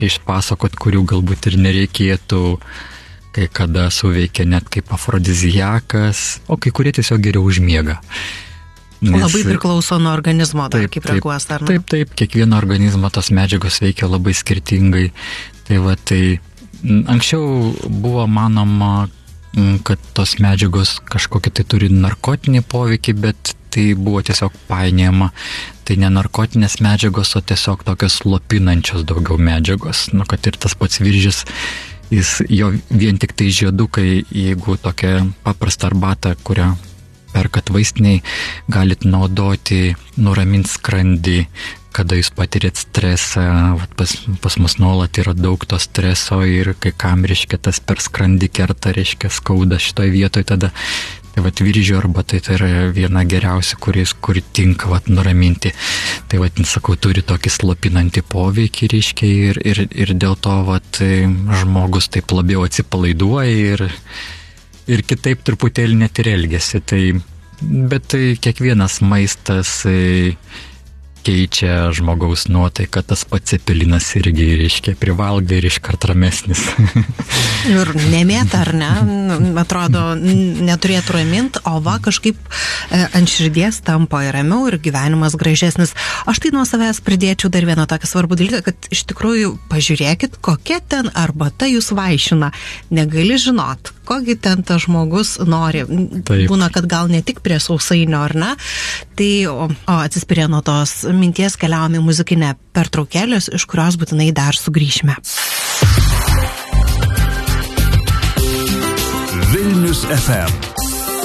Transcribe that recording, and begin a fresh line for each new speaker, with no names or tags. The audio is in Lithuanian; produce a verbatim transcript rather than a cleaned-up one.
išpasakot, kurių galbūt ir nereikėtų, kai kada suveikia net kaip afrodiziakas, o kai kurie tiesiog geriau užmiega.
Nes, labai priklauso nuo organizmo, dar taip, kaip reaguos, ar ne?
Taip, taip, kiekvieno organizmo tos medžiagos veikia labai skirtingai. Tai va, tai anksčiau buvo manoma, kad tos medžiagos kažkokį tai turi narkotinį poveikį, bet tai buvo tiesiog painiojama. Tai ne narkotinės medžiagos, o tiesiog tokios slopinančios daugiau medžiagos. Nu, kad ir tas pats viržis, jis, jo vien tik tai žiedukai, jeigu tokia paprasta arbata, kurią perkat vaistiniai, galit naudoti, nuramint skrandį, kada jūs patirėt stresą. Pas, pas mus nuolat yra daug to streso ir kai kam, reiškia, tas per skrandį kerta, reiškia, skauda šitoj vietoj, tada tai vat viržio arbata tai yra viena geriausia, kuris, kuri tinka vat nuraminti. Tai vat, sakau, turi tokį slopinantį poveikį, reiškia, ir, ir, ir dėl to vat žmogus taip labiau atsipalaiduoja ir ir kitaip truputėlį net ir elgiasi. Tai, bet tai kiekvienas maistas keičia žmogaus nuotaiką, tas pats cepelinas irgi, reiškia, privalgai ir iškart ramesnis.
Ir nemėta, ar ne? Atrodo, neturėtų ramint, o va kažkaip ant širdies tampa ir ramiau ir gyvenimas gražesnis. Aš tai nuo savęs pridėčiau dar vieną tokį svarbų dalyką, kad iš tikrųjų pažiūrėkit, kokia ten arbata jūs vaišina. Negali žinot, kokį ten tas žmogus nori. Taip. Būna, kad gal ne tik prie sausainio, ar ne? Tai, o, o atsispirė nuo tos minties, keliavom į muzikinę pertraukėlės, iš kurios būtinai dar sugrįšime.
Vilnius F M